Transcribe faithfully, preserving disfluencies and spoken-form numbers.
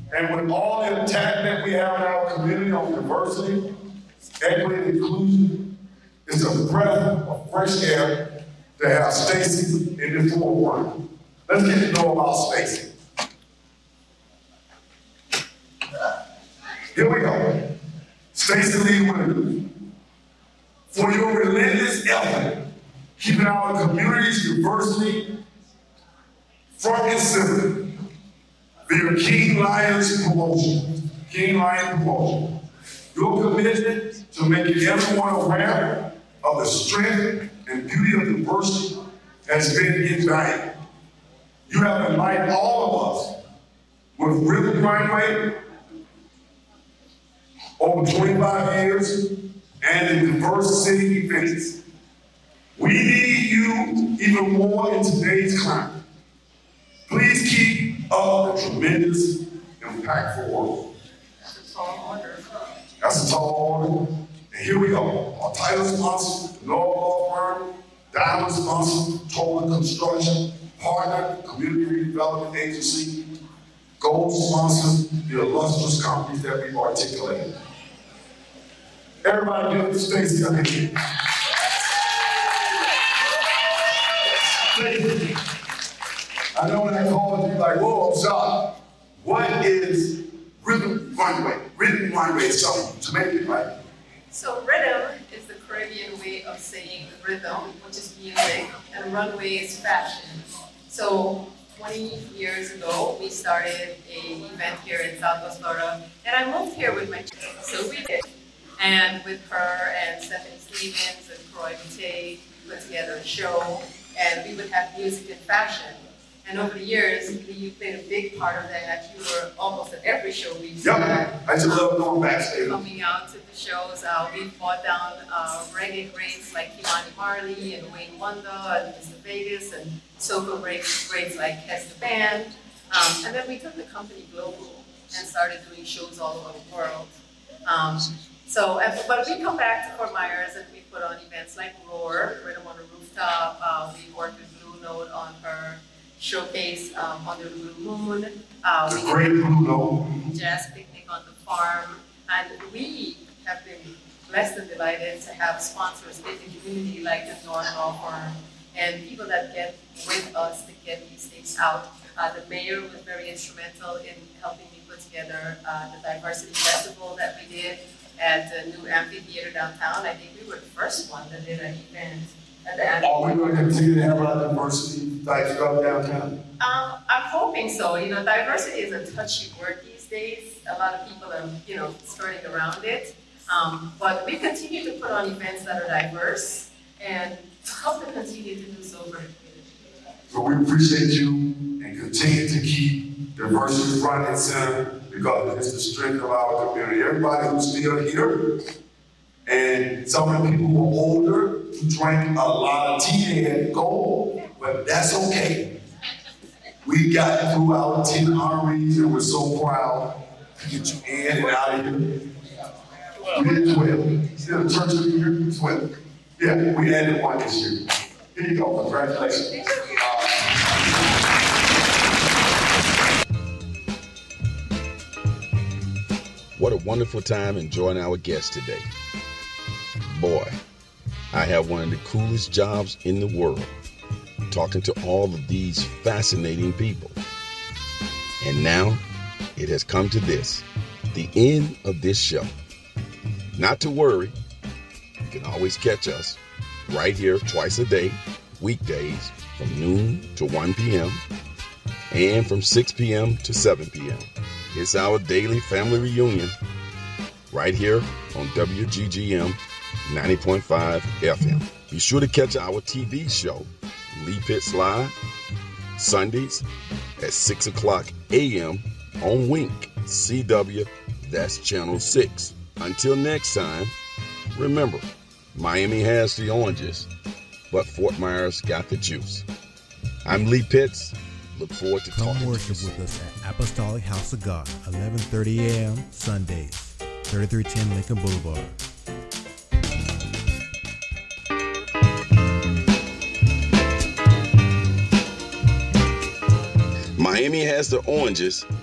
And with all the attack that we have in our community on diversity, equity, and inclusion, it's a breath of fresh air to have Stacey in the forefront. Let's get to know about Stacey. Here we go. Stacey Lee Williams. For your relentless effort, keeping our community's diversity front and center via King Lions Promotion. King Lion Promotion. Your commitment to making everyone aware of the strength and beauty of diversity has been invaluable. You have enlightened all of us with Rhythm Runway over twenty-five years and in diverse city events. We need you even more in today's climate. Please keep up the tremendous, impactful work. That's a tall order. That's a tall order. And here we go. Our title sponsor, the North Law Firm, Diamond sponsor, Total Construction, Partner, Community Redevelopment Agency, Gold sponsors, the illustrious companies that we've articulated. Everybody give it to Stacey up here. I know when I called you, like, whoa, I'm shocked. What is Rhythm Runway? Rhythm Runway is something Jamaican, right? So rhythm is the Caribbean way of saying rhythm, which is music, and runway is fashion. So twenty years ago, we started an event here in Southwest Florida, and I moved here with my children, so we did. And with her and Stephanie Stevens and Croy Boutte, we put together a show, and we would have music and fashion. And over the years, you played a big part of that. You were almost at every show we've Yep, done. I just love going backstage. Coming out to the shows, uh, we've brought down uh, reggae greats like Kimani Marley and Wayne Wonder and Mister Vegas, and soca greats, greats like Hester Band. Um, and then we took the company global and started doing shows all over the world. Um, so, and, but we come back to Fort Myers and we put on events like Roar, Rhythm on the Rooftop. Uh, we worked with Blue Note on her showcase um, Under the Blue Moon. Uh, The we great Blue Note. Jazz Picnic on the Farm, and we have been blessed and delighted to have sponsors in the community like the North Law Firm and people that get with us to get these things out. Uh, the mayor was very instrumental in helping me put together uh, the diversity festival that we did at the new amphitheater downtown. I think we were the first one that did an event at the amphitheater. Are we going to continue to have a lot of diversity type stuff downtown? Um, I'm hoping so. You know, diversity is a touchy word these days. A lot of people are, you know, skirting around it. Um, but we continue to put on events that are diverse and hope to continue to do so for the community. So we appreciate you and continue to keep diversity front and center because it's the strength of our community. Everybody who's still here, and some of the people who are older, who drank a lot of tea, they had to go, but that's okay. We got through our ten honorees and we're so proud to get you in and out of here. We did twelve. Instead of church of the year, twelve. Yeah, we added one this year. Here you go, congratulations. What a wonderful time enjoying our guest today. Boy, I have one of the coolest jobs in the world, talking to all of these fascinating people. And now it has come to this, the end of this show. Not to worry, you can always catch us right here twice a day, weekdays from noon to one p.m. and from six p.m. to seven p.m. It's our daily family reunion right here on W G G M ninety point five F M. Be sure to catch our T V show, Lee Pitts Live, Sundays at six o'clock a.m. on Wink, C W, that's Channel six. Until next time, remember, Miami has the oranges, but Fort Myers got the juice. I'm Lee Pitts. Look forward to Come talking worship to you with us at Apostolic House of God, eleven thirty a.m. Sundays, thirty-three ten Lincoln Boulevard. Miami has the oranges,